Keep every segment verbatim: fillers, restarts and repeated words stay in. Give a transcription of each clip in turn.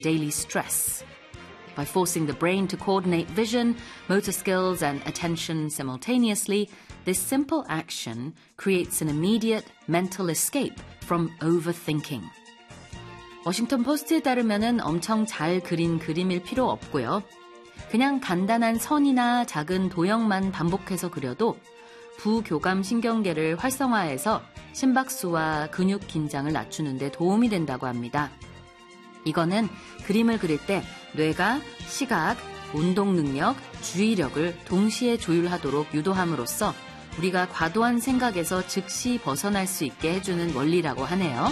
daily stress. By forcing the brain to coordinate vision, motor skills, and attention simultaneously, this simple action creates an immediate mental escape from overthinking. 워싱턴 포스트에 따르면은 엄청 잘 그린 그림일 필요 없고요. 그냥 간단한 선이나 작은 도형만 반복해서 그려도 부교감 신경계를 활성화해서 심박수와 근육 긴장을 낮추는 데 도움이 된다고 합니다. 이거는 그림을 그릴 때 뇌가 시각, 운동 능력, 주의력을 동시에 조율하도록 유도함으로써 우리가 과도한 생각에서 즉시 벗어날 수 있게 해주는 원리라고 하네요.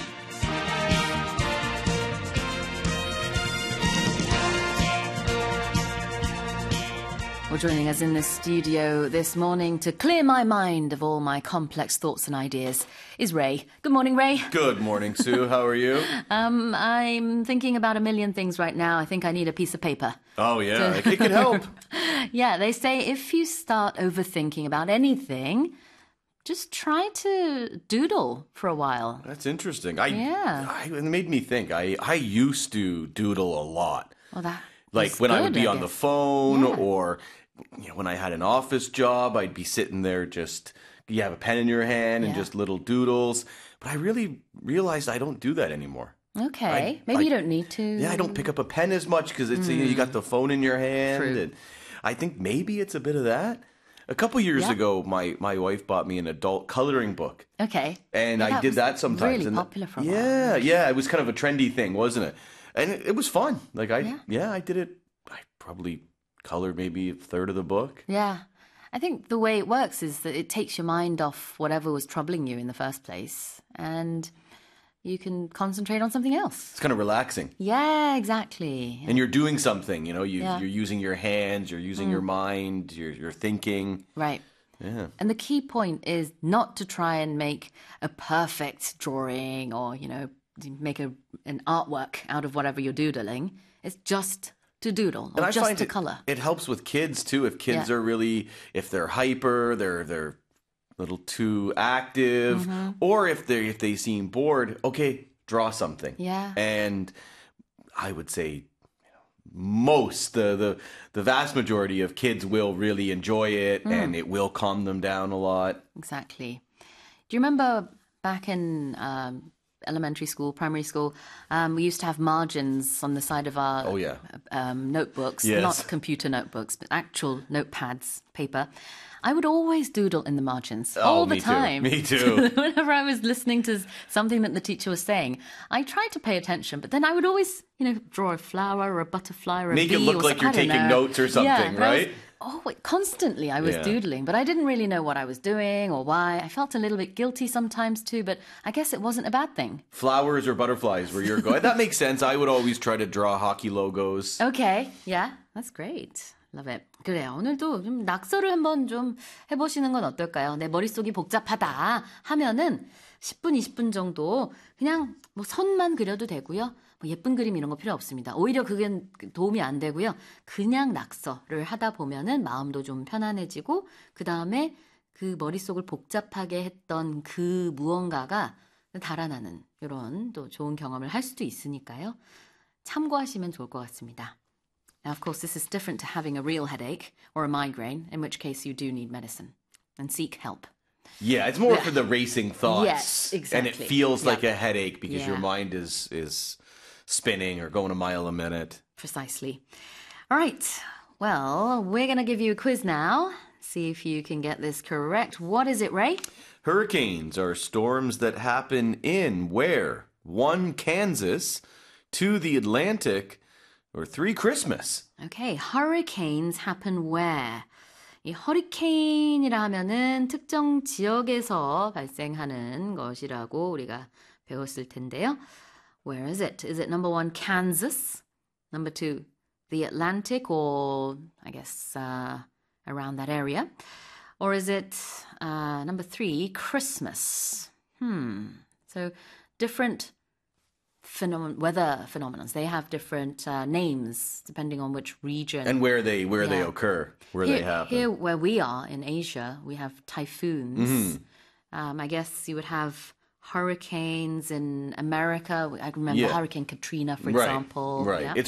Well, joining us in the studio this morning to clear my mind of all my complex thoughts and ideas is Ray. Good morning, Ray. Good morning, Sue. How are you? um, I'm thinking about a million things right now. I think I need a piece of paper. Oh, yeah. It could help. Yeah, they say if you start overthinking about anything, just try to doodle for a while. That's interesting. I, yeah. I, it made me think. I, I used to doodle a lot. Well, that Like when good, I would be I on guess. the phone yeah. or you know, when I had an office job, I'd be sitting there just, you have a pen in your hand and yeah. just little doodles. But I really realized I don't do that anymore. Okay. I, Maybe I, you don't need to. Yeah, I don't pick up a pen as much because it's mm. you, know, you got the phone in your hand. True. And I think maybe it's a bit of that. A couple years yeah. ago, my, my wife bought me an adult coloring book. Okay. And yeah, I did that sometimes. Really and popular for a yeah, while. Yeah, it was kind of a trendy thing, wasn't it? And it, it was fun. Like I, yeah. yeah, I did it. I probably colored maybe a third of the book. Yeah. I think the way it works is that it takes your mind off whatever was troubling you in the first place, and you can concentrate on something else. It's kind of relaxing. Yeah, exactly. And you're doing something, you know, you, yeah. you're using your hands, you're using mm. your mind, you're, you're thinking. Right. Yeah. And the key point is not to try and make a perfect drawing or, you know, make a, an artwork out of whatever you're doodling. It's just to doodle or and I just find to it, color. It helps with kids too. If kids yeah. are really, if they're hyper, they're they're a little too active, mm-hmm. or if they if they seem bored, okay, draw something. Yeah. And I would say, you know, most the the the vast majority of kids will really enjoy it, mm. and it will calm them down a lot. Exactly. Do you remember back in um, elementary school, primary school, um, we used to have margins on the side of our oh, yeah. um, notebooks, yes. not computer notebooks, but actual notepads, paper. I would always doodle in the margins oh, all the me time. Too. Me too. Whenever I was listening to something that the teacher was saying, I tried to pay attention, but then I would always, you know, draw a flower or a butterfly or a Make bee. it look like you're taking know. notes or something, yeah, right? Oh, wait, constantly I was yeah. doodling, but I didn't really know what I was doing or why. I felt a little bit guilty sometimes too, but I guess it wasn't a bad thing. Flowers or butterflies where you're going. That makes sense. I would always try to draw hockey logos. Okay, yeah, that's great. Love it. 그래요. 오늘도 좀 낙서를 한번 좀 해보시는 건 어떨까요? 내 머릿속이 복잡하다 하면은 십 분, 이십 분 정도 그냥 뭐 선만 그려도 되고요. 뭐 예쁜 그림 이런 거 필요 없습니다. 오히려 그게 도움이 안 되고요. 그냥 낙서를 하다 보면은 마음도 좀 편안해지고 그 다음에 그 머릿속을 복잡하게 했던 그 무언가가 달아나는 이런 또 좋은 경험을 할 수도 있으니까요. 참고하시면 좋을 것 같습니다. Now, of course, this is different to having a real headache or a migraine, in which case you do need medicine and seek help. Yeah, it's more for the racing thoughts. Yes, exactly. And it feels yeah. like a headache because yeah. your mind is is spinning or going a mile a minute. Precisely. All right. Well, we're going to give you a quiz now. See if you can get this correct. What is it, Ray? Hurricanes are storms that happen in where? One, Kansas, two, the Atlantic, or three, Christmas. Okay, hurricanes happen where? 이 허리케인이라 하면은 특정 지역에서 발생하는 것이라고 우리가 배웠을 텐데요. Where is it? Is it number one, Kansas? Number two, the Atlantic, or I guess uh, around that area? Or is it uh, number three, Christmas? Hmm. So different Phenom- weather phenomena. They have different uh, names depending on which region. And where they where yeah. they occur, where here, they happen. Here where we are in Asia, we have typhoons. Mm-hmm. Um, I guess you would have hurricanes in America. I remember Yeah. Hurricane Katrina, for Right, example. right. Yeah. It's